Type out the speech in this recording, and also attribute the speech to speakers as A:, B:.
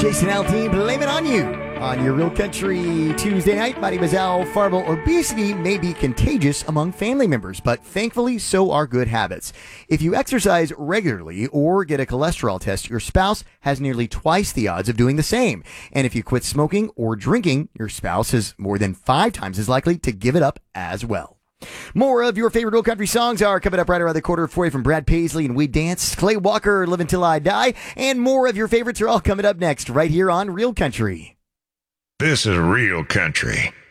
A: Jason Aldean, blame it on you. On your Real Country Tuesday night, my name is Al Farbo. Obesity may be contagious among family members, but thankfully, so are good habits. If you exercise regularly or get a cholesterol test, your spouse has nearly twice the odds of doing the same. And if you quit smoking or drinking, your spouse is more than 5 times as likely to give it up as well. More of your favorite Real Country songs are coming up right around the corner for you from Brad Paisley and We Dance, Clay Walker, Live Until I Die, and more of your favorites are all coming up next right here on Real Country.
B: This is Real Country.